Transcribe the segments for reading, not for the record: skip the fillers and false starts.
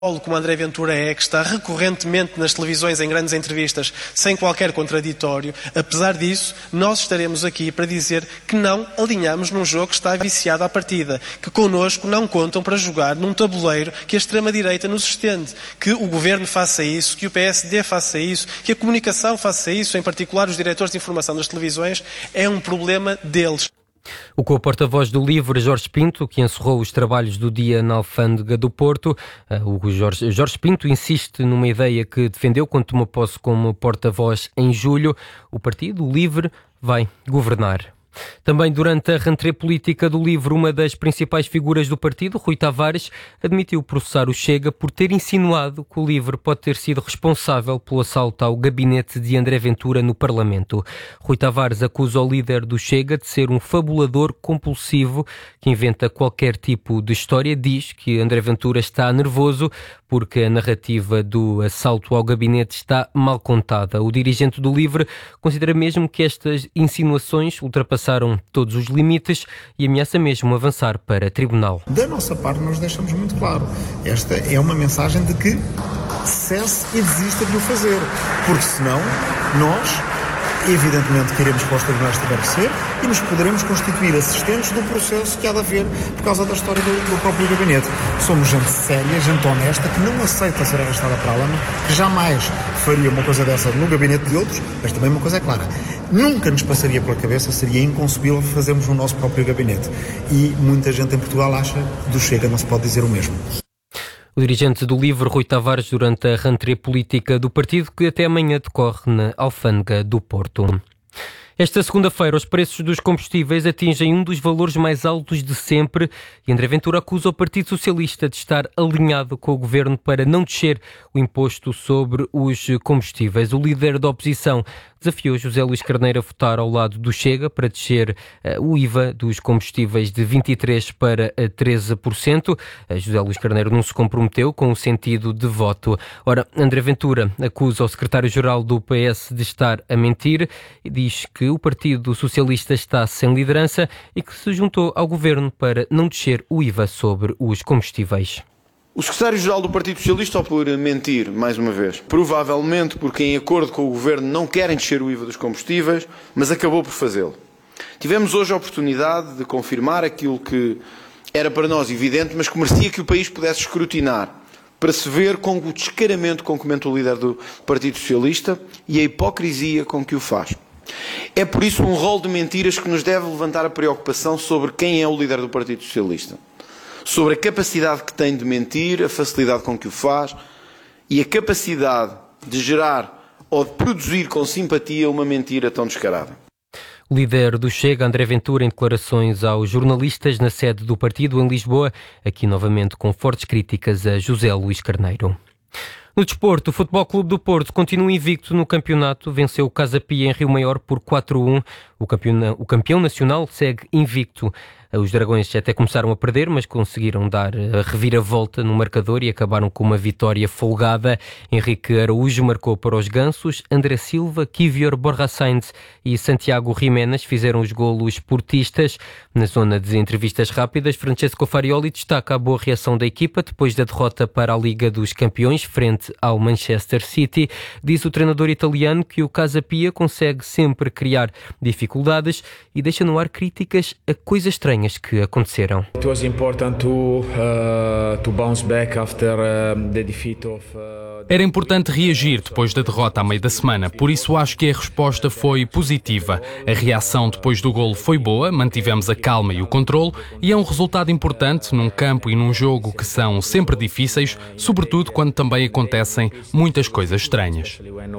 como André Ventura que está recorrentemente nas televisões em grandes entrevistas, sem qualquer contraditório, apesar disso, nós estaremos aqui para dizer que não alinhamos num jogo que está viciado à partida, que connosco não contam para jogar num tabuleiro que a extrema-direita nos estende, que o Governo faça isso, que o PSD faça isso, que a comunicação faça isso, em particular os diretores de informação das televisões, é um problema deles. O co-porta-voz do LIVRE, Jorge Pinto, que encerrou os trabalhos do dia na Alfândega do Porto. O Jorge Pinto insiste numa ideia que defendeu quando tomou posse como porta-voz em julho. O partido, o LIVRE, vai governar. Também durante a rentrée política do LIVRE, uma das principais figuras do partido, Rui Tavares, admitiu processar o Chega por ter insinuado que o LIVRE pode ter sido responsável pelo assalto ao gabinete de André Ventura no Parlamento. Rui Tavares acusa o líder do Chega de ser um fabulador compulsivo que inventa qualquer tipo de história. Diz que André Ventura está nervoso porque a narrativa do assalto ao gabinete está mal contada. O dirigente do LIVRE considera mesmo que estas insinuações ultrapassaram todos os limites e ameaça mesmo avançar para tribunal. Da nossa parte, nós deixamos muito claro. Esta é uma mensagem de que cesse e desista de o fazer, porque senão nós, evidentemente, queremos que os tribunais tiver que ser e nos poderemos constituir assistentes do processo que há de haver por causa da história do próprio gabinete. Somos gente séria, gente honesta, que não aceita ser arrastada para a lama, que jamais faria uma coisa dessa no gabinete de outros, mas também uma coisa é clara. Nunca nos passaria pela cabeça, seria inconcebível fazermos o nosso próprio gabinete. E muita gente em Portugal acha que do Chega não se pode dizer o mesmo. O dirigente do LIVRE, Rui Tavares, durante a rentrée política do partido, que até amanhã decorre na Alfândega do Porto. Esta segunda-feira, os preços dos combustíveis atingem um dos valores mais altos de sempre e André Ventura acusa o Partido Socialista de estar alinhado com o Governo para não descer o imposto sobre os combustíveis. O líder da oposição desafiou José Luís Carneiro a votar ao lado do Chega para descer o IVA dos combustíveis de 23% para 13%. José Luís Carneiro não se comprometeu com o sentido de voto. Ora, André Ventura acusa o secretário-geral do PS de estar a mentir e diz que o Partido Socialista está sem liderança e que se juntou ao Governo para não descer o IVA sobre os combustíveis. O secretário-geral do Partido Socialista optou por mentir, mais uma vez. Provavelmente porque, em acordo com o Governo, não querem descer o IVA dos combustíveis, mas acabou por fazê-lo. Tivemos hoje a oportunidade de confirmar aquilo que era para nós evidente, mas que merecia que o país pudesse escrutinar, para se ver com o descaramento com que comenta o líder do Partido Socialista e a hipocrisia com que o faz. É por isso um rol de mentiras que nos deve levantar a preocupação sobre quem é o líder do Partido Socialista. Sobre a capacidade que tem de mentir, a facilidade com que o faz e a capacidade de gerar ou de produzir com simpatia uma mentira tão descarada. O líder do Chega, André Ventura, em declarações aos jornalistas na sede do partido em Lisboa, aqui novamente com fortes críticas a José Luís Carneiro. No desporto, o Futebol Clube do Porto continua invicto no campeonato, venceu o Casa Pia em Rio Maior por 4-1. O campeão nacional segue invicto. Os Dragões até começaram a perder, mas conseguiram dar a reviravolta no marcador e acabaram com uma vitória folgada. Henrique Araújo marcou para os Gansos, André Silva, Kivior, Borja Sainz e Santiago Jiménez fizeram os golos portistas. Na zona de entrevistas rápidas, Francesco Farioli destaca a boa reação da equipa depois da derrota para a Liga dos Campeões frente ao Manchester City. Diz o treinador italiano que o Casa Pia consegue sempre criar dificuldades e deixa no ar críticas a coisas estranhas que aconteceram. It was important to bounce back after the defeat of Era importante reagir depois da derrota à meio da semana, por isso acho que a resposta foi positiva. A reação depois do golo foi boa, mantivemos a calma e o controle e é um resultado importante num campo e num jogo que são sempre difíceis, sobretudo quando também acontecem muitas coisas estranhas.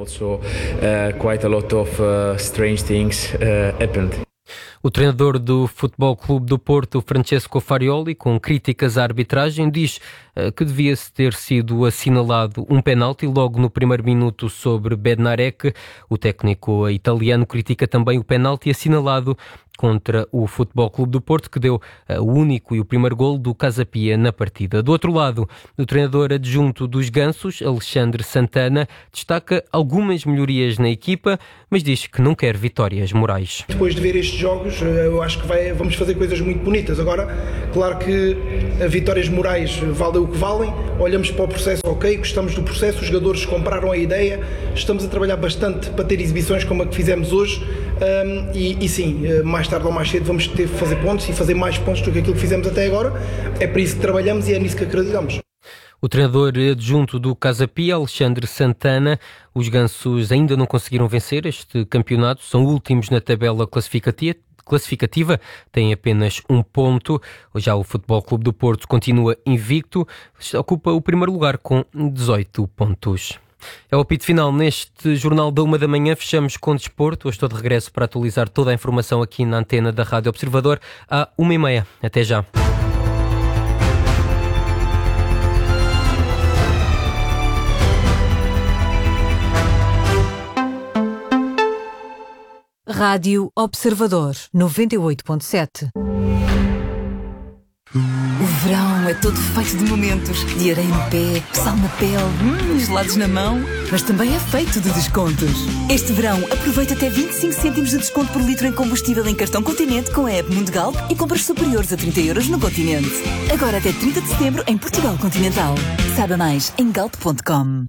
O treinador do Futebol Clube do Porto, Francesco Farioli, com críticas à arbitragem, diz que devia-se ter sido assinalado um penalti logo no primeiro minuto sobre Bednarek. O técnico italiano critica também o penalti assinalado contra o Futebol Clube do Porto, que deu o único e o primeiro golo do Casa Pia na partida. Do outro lado, o treinador adjunto dos Gansos, Alexandre Santana, destaca algumas melhorias na equipa, mas diz que não quer vitórias morais. Depois de ver estes jogos, eu acho que vamos fazer coisas muito bonitas. Agora, claro que vitórias morais valem o que valem, olhamos para o processo, ok, gostamos do processo, os jogadores compraram a ideia, estamos a trabalhar bastante para ter exibições como a que fizemos hoje, e sim, mais tarde ou mais cedo vamos ter que fazer pontos e fazer mais pontos do que aquilo que fizemos até agora. É para isso que trabalhamos e é nisso que acreditamos. O treinador adjunto do Casa Pia, Alexandre Santana. Os Gansos ainda não conseguiram vencer este campeonato, são últimos na tabela classificativa, têm apenas 1 ponto. Já o Futebol Clube do Porto continua invicto, ocupa o primeiro lugar com 18 pontos. É o apito final neste Jornal da 1 da manhã. Fechamos com desporto. Hoje estou de regresso para atualizar toda a informação aqui na antena da Rádio Observador à 1h30. Até já. Rádio Observador 98.7. O verão é todo feito de momentos, de areia no pé, sal na pele, gelados na mão, mas também é feito de descontos. Este verão aproveita até 25 cêntimos de desconto por litro em combustível em cartão Continente com a app Mundo Galp e compras superiores a 30 € no Continente. Agora até 30 de setembro em Portugal Continental. Saiba mais em galp.com.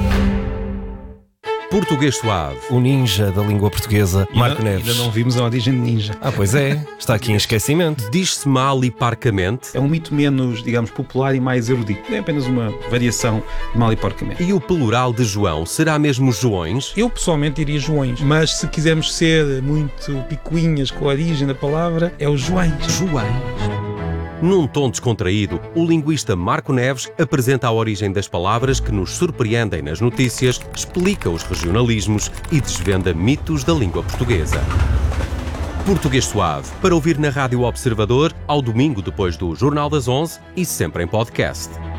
Português Suave, o ninja da língua portuguesa, Marco Neves. Ainda não vimos a origem de ninja. Pois é, está aqui em esquecimento. Diz-se mal e parcamente. É um mito menos, digamos, popular e mais erudito. É apenas uma variação de mal e porcamente. E o plural de João será mesmo Joões? Eu pessoalmente diria Joões, mas se quisermos ser muito picuinhas com a origem da palavra, é o Joões. Joões. Num tom descontraído, o linguista Marco Neves apresenta a origem das palavras que nos surpreendem nas notícias, explica os regionalismos e desvenda mitos da língua portuguesa. Português Suave, para ouvir na Rádio Observador, ao domingo depois do Jornal das 11 e sempre em podcast.